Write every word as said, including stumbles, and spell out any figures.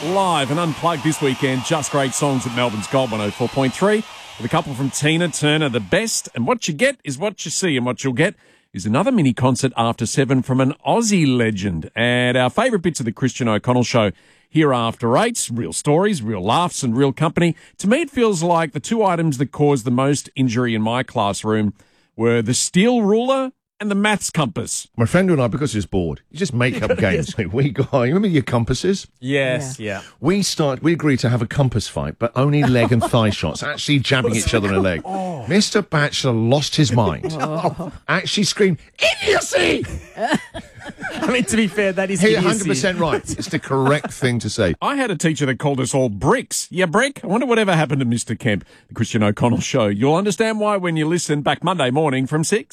live and unplugged this weekend. Just great songs at Melbourne's Gold one oh four point three. With a couple from Tina Turner, The Best. And what you get is what you see, and what you'll get is another mini concert after seven from an Aussie legend. And our favourite bits of the Christian O'Connell Show here after eight. Real stories, real laughs and real company. To me, it feels like the two items that caused the most injury in my classroom were the steel ruler and the maths compass. My friend and I, because he was bored, you just make up games. We got, you remember your compasses? Yes, yeah. yeah. We start. We agreed to have a compass fight, but only leg and thigh shots, actually jabbing each other in the leg. Oh. Mister Batchelor lost his mind. Oh. Actually screamed, "Idiocy!" I mean, to be fair, that is He's idiocy. one hundred percent right. It's the correct thing to say. I had a teacher that called us all bricks. Yeah, brick? I wonder whatever happened to Mister Kemp. The Christian O'Connell Show. You'll understand why when you listen back Monday morning from six.